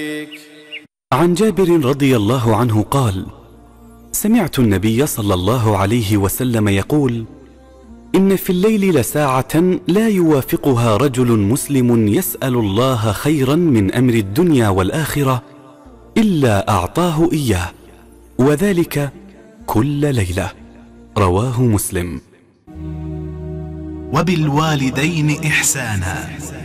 عن جابر رضي الله عنه قال: سمعت النبي صلى الله عليه وسلم يقول: إن في الليل لساعة لا يوافقها رجل مسلم يسأل الله خيرا من أمر الدنيا والآخرة إلا أعطاه إياه، وذلك كل ليلة. رواه مسلم. وبالوالدين إحسانا.